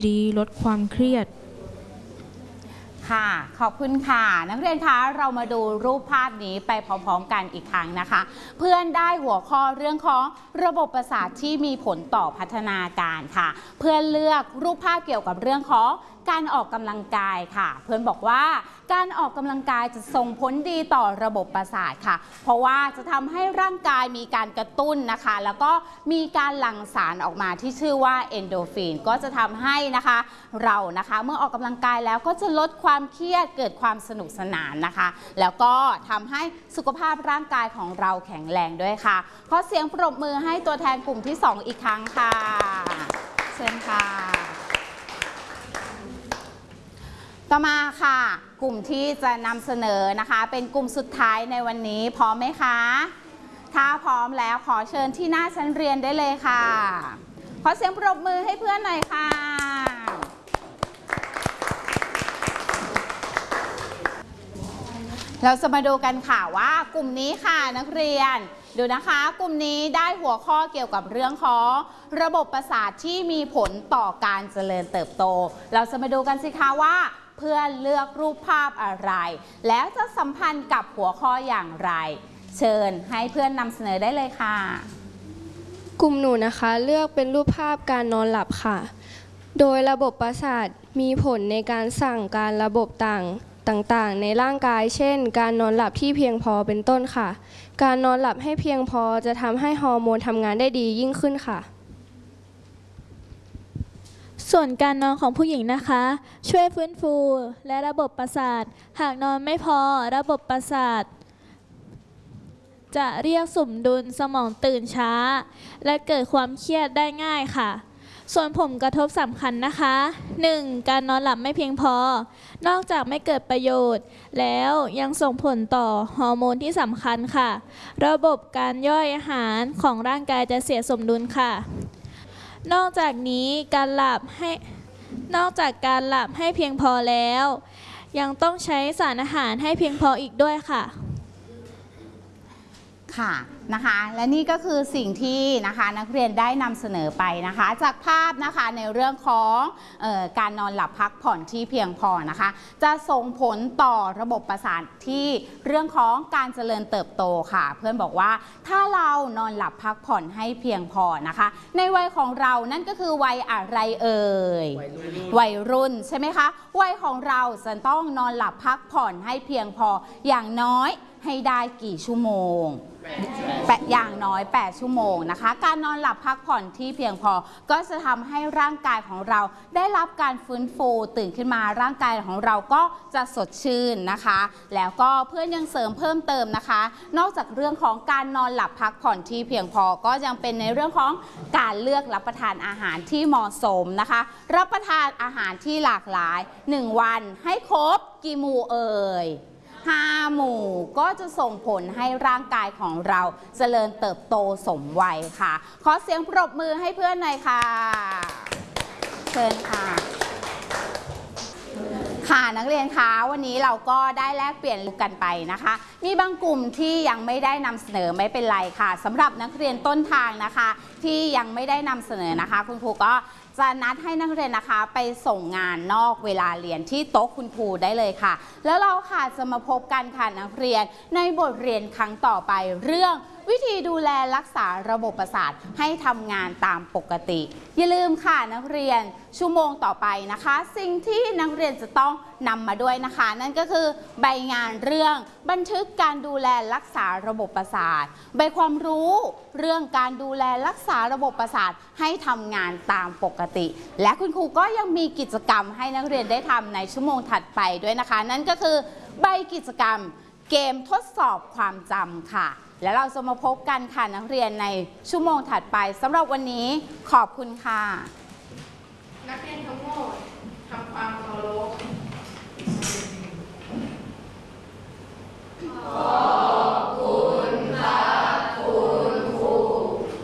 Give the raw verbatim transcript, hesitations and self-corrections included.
ดีลดความเครียดค่ะขอบคุณค่ะนักเรียนคะเรามาดูรูปภาพนี้ไปพร้อมๆกันอีกครั้งนะคะเพื่อนได้หัวข้อเรื่องของระบบประสาทที่มีผลต่อพัฒนาการค่ะเพื่อนเลือกรูปภาพเกี่ยวกับเรื่องของการออกกำลังกายค่ะเพื่อนบอกว่าการออกกำลังกายจะส่งผลดีต่อระบบประสาทค่ะเพราะว่าจะทำให้ร่างกายมีการกระตุ้นนะคะแล้วก็มีการหลั่งสารออกมาที่ชื่อว่าเอนโดฟินก็จะทำให้นะคะเรานะคะเมื่อออกกำลังกายแล้วก็จะลดความเครียดเกิดความสนุกสนานนะคะแล้วก็ทำให้สุขภาพร่างกายของเราแข็งแรงด้วยค่ะขอเสียงปรบมือให้ตัวแทนกลุ่มที่สองอีกครั้งค่ะเชิญค่ะต่อมาค่ะกลุ่มที่จะนำเสนอนะคะเป็นกลุ่มสุดท้ายในวันนี้พร้อมไหมคะถ้าพร้อมแล้วขอเชิญที่หน้าชั้นเรียนได้เลยค่ะขอเสียงปรบมือให้เพื่อนหน่อยค่ะเราจะมาดูกันค่ะว่ากลุ่มนี้ค่ะนักเรียนดูนะคะกลุ่มนี้ได้หัวข้อเกี่ยวกับเรื่องของระบบประสาทที่มีผลต่อการเจริญเติบโตเราจะมาดูกันสิคะว่าเพื่อนเลือกรูปภาพอะไรแล้วจะสัมพันธ์กับหัวข้ออย่างไรเชิญให้เพื่อนนำเสนอได้เลยค่ะกลุ่มหนูนะคะเลือกเป็นรูปภาพการนอนหลับค่ะโดยระบบประสาทมีผลในการสั่งการระบบต่างต่างๆในร่างกายเช่นการนอนหลับที่เพียงพอเป็นต้นค่ะการนอนหลับให้เพียงพอจะทำให้ฮอร์โมนทำงานได้ดียิ่งขึ้นค่ะส่วนการนอนของผู้หญิงนะคะช่วยฟื้นฟูและระบบประสาทหากนอนไม่พอระบบประสาทจะเรียกสมดุลสมองตื่นช้าและเกิดความเครียดได้ง่ายค่ะส่วนผลกระทบสำคัญนะคะ หนึ่ง การนอนหลับไม่เพียงพอนอกจากไม่เกิดประโยชน์แล้วยังส่งผลต่อฮอร์โมนที่สำคัญค่ะระบบการย่อยอาหารของร่างกายจะเสียสมดุลค่ะนอกจากนี้การหลับให้นอกจากการหลับให้เพียงพอแล้วยังต้องใช้สารอาหารให้เพียงพออีกด้วยค่ะค่ะนะคะและนี่ก็คือสิ่งที่นะคะนักเรียนได้นำเสนอไปนะคะจากภาพนะคะในเรื่องของเอ่อการนอนหลับพักผ่อนที่เพียงพอนะคะจะส่งผลต่อระบบประสาทที่เรื่องของการเจริญเติบโตค่ะเพื่อนบอกว่าถ้าเรานอนหลับพักผ่อนให้เพียงพอนะคะในวัยของเรานั่นก็คือวัยอะไรเอ่ยวัยรุ่นใช่ไหมคะวัยของเราจะต้องนอนหลับพักผ่อนให้เพียงพออย่างน้อยให้ได้กี่ชั่วโมงแปดอย่างน้อยแปดชั่วโมงนะคะการนอนหลับพักผ่อนที่เพียงพอก็จะทำให้ร่างกายของเราได้รับการฟื้นฟูตื่นขึ้นมาร่างกายของเราก็จะสดชื่นนะคะแล้วก็เพื่อนยังเสริมเพิ่มเติมนะคะนอกจากเรื่องของการนอนหลับพักผ่อนที่เพียงพอก็ยังเป็นในเรื่องของการเลือกรับประทานอาหารที่เหมาะสมนะคะรับประทานอาหารที่หลากหลายหนึ่งวันให้ครบกี่หมู่เอ่ยห้าหมู่ก็จะส่งผลให้ร่างกายของเราเจริญเติบโตสมวัยค่ะขอเสียงปรบมือให้เพื่อนหน่อยค่ะเชิญค่ะค่ะนักเรียนคะวันนี้เราก็ได้แลกเปลี่ยนกันไปนะคะมีบางกลุ่มที่ยังไม่ได้นำเสนอไม่เป็นไรค่ะสำหรับนักเรียนต้นทางนะคะที่ยังไม่ได้นำเสนอนะคะคุณครูก็จะนัดให้นักเรียนนะคะไปส่งงานนอกเวลาเรียนที่โต๊ะคุณครูได้เลยค่ะแล้วเราค่ะจะมาพบกันค่ะนักเรียนในบทเรียนครั้งต่อไปเรื่องวิธีดูแลรักษาระบบประสาทให้ทำงานตามปกติอย่าลืมค่ะนักเรียนชั่วโมงต่อไปนะคะสิ่งที่นักเรียนจะต้องนำมาด้วยนะคะนั่นก็คือใบงานเรื่องบันทึกการดูแลรักษาระบบประสาทใบความรู้เรื่องการดูแลรักษาระบบประสาทให้ทำงานตามปกติและคุณครูก็ยังมีกิจกรรมให้นักเรียนได้ทำในชั่วโมงถัดไปด้วยนะคะนั่นก็คือใบกิจกรรมเกมทดสอบความจำค่ะแล้วเราจะมาพบกันค่ะนักเรียนในชั่วโมงถัดไปสำหรับวันนี้ขอบคุณค่ะนักเรียน